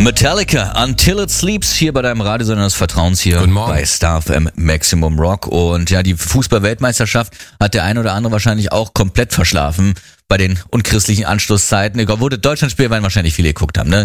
Metallica, Until It Sleeps, hier bei deinem Radiosender des Vertrauens hier Guten Morgen. bei Star FM Maximum Rock. Und ja, die Fußball-Weltmeisterschaft hat der ein oder andere wahrscheinlich auch komplett verschlafen bei den unchristlichen Anstoßzeiten. Obwohl das Deutschlandspiel werden wahrscheinlich viele geguckt haben, ne?